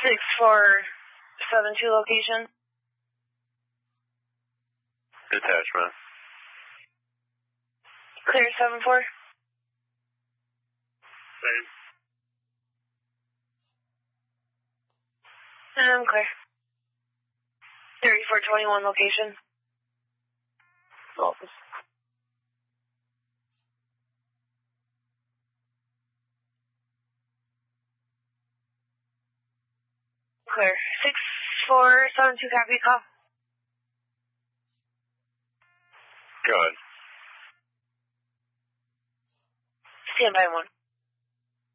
6472 location. Detachment. Clear 74. Same. Clear. 3421 location. Office. Clear. 6472 copy call. Go ahead. Stand by 1.